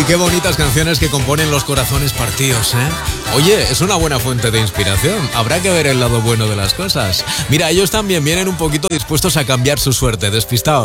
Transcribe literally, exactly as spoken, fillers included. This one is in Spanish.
Qué bonitas canciones que componen los corazones partidos, ¿eh? Oye, es una buena fuente de inspiración. Habrá que ver el lado bueno de las cosas. Mira, ellos también vienen un poquito dispuestos a cambiar su suerte, despistados.